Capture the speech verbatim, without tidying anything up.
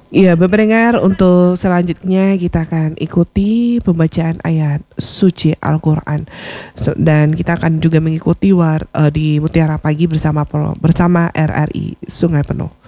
Iya, Bapak pendengar, untuk selanjutnya kita akan ikuti pembacaan ayat suci Al-Quran. Se- Dan kita akan juga mengikuti war, eh, di Mutiara Pagi bersama pro- bersama R R I Sungai Penuh.